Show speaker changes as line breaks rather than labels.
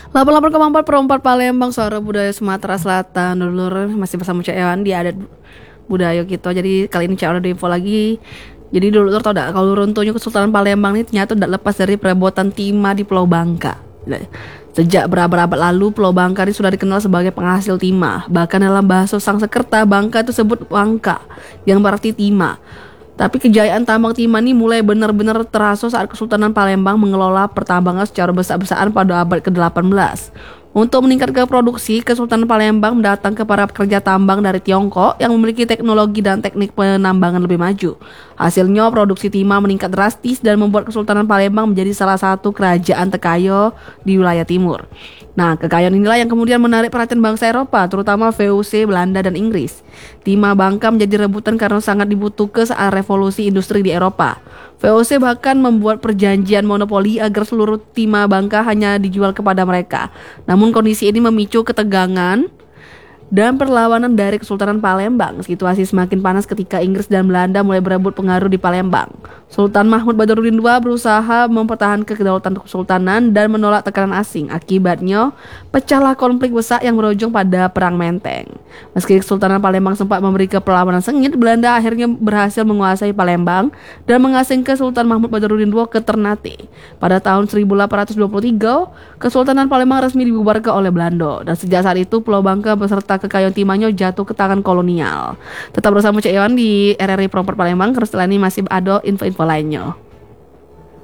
88,4 per 4 Palembang, suara budaya Sumatera Selatan. Dulur masih bersama Cek Ewan di adat budaya gitu. Jadi kali ini Cek Ewan ada info lagi. Jadi dulu tau gak, kalau runtuhnya Kesultanan Palembang ini ternyata tidak lepas dari perebutan timah di Pulau Bangka. Sejak berabad-abad lalu, Pulau Bangka ini sudah dikenal sebagai penghasil timah. Bahkan dalam bahasa Sanskerta, Bangka itu sebut Wangka, yang berarti timah. Tapi kejayaan tambang timah ini mulai benar-benar terasa saat Kesultanan Palembang mengelola pertambangan secara besar-besaran pada abad ke-18. Untuk meningkatkan produksi, Kesultanan Palembang mendatangkan para pekerja tambang dari Tiongkok yang memiliki teknologi dan teknik penambangan lebih maju. Hasilnya, produksi timah meningkat drastis dan membuat Kesultanan Palembang menjadi salah satu kerajaan terkaya di wilayah timur. Nah, kekayaan inilah yang kemudian menarik perhatian bangsa Eropa, terutama VOC, Belanda, dan Inggris. Timah Bangka menjadi rebutan karena sangat dibutuhkan saat revolusi industri di Eropa. VOC bahkan membuat perjanjian monopoli agar seluruh timah Bangka hanya dijual kepada mereka. Namun kondisi ini memicu ketegangan dan perlawanan dari Kesultanan Palembang. Situasi semakin panas ketika Inggris dan Belanda mulai berebut pengaruh di Palembang. Sultan Mahmud Badarudin II berusaha mempertahankan kedaulatan kesultanan dan menolak tekanan asing. Akibatnya, pecahlah konflik besar yang berujung pada Perang Menteng. Meski Kesultanan Palembang sempat memberi perlawanan sengit, Belanda akhirnya berhasil menguasai Palembang dan mengasingkan Sultan Mahmud Badarudin II ke Ternate. Pada tahun 1823, Kesultanan Palembang resmi dibubarkan oleh Belanda. Dan sejak saat itu, Pulau Bangka beserta kekayaan timahnya jatuh ke tangan kolonial. Tetap bersama Cek Iwan di RRI Pro 4 Palembang, karena setelah ini masih ada info-info lainnya.